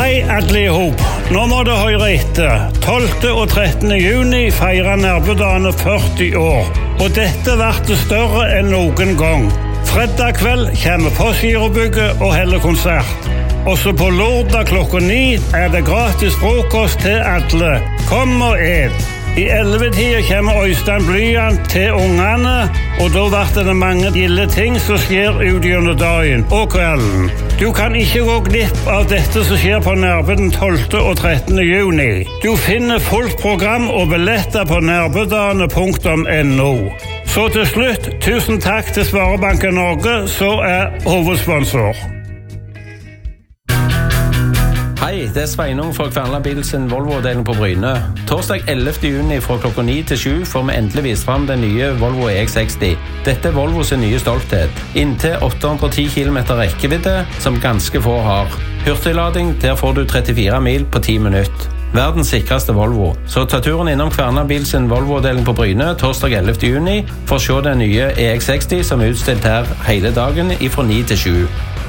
Hei alle i hop. Nå må du høre etter. 12. og 13. juni feirer Nærbødagene 40 år. Og dette blir større enn noen gang. Fredag kveld kommer Postgirobygget og holder konsert. Også på lørdag klokka 9 det gratis frokost til alle. Kom og et. I 11-tida kommer Øystein Blyant til ungene, og da blir det mange gilde ting som skjer ut gjennom dagen og kvelden. Du kan ikke gå glipp av dette som skjer på Nærbø den 12. og 13. juni. Du finner fullt program og billetter på nærbødagene.no. Så til slutt, tusen takk til Sparebanken Norge, som hovedsponsor. Hei, det Sveinung fra Kværner Bil sin Volvo-avdeling på Bryne. Torsdag 11. juni fra klokka 9 til 7 får vi endelig vist frem den nye Volvo EX60. Dette er Volvo sin nye stolthet. Inntil 810 km rekkevidde, som ganske få har. Hurtiglading, der får du 34 mil på 10 minutter. Verdens sikreste Volvo. Så ta turen innom Kværner Bil sin Volvo-avdeling på Bryne torsdag 11. juni for å se den nye EX60 som er utstilt her hele dagen fra 9 til 7.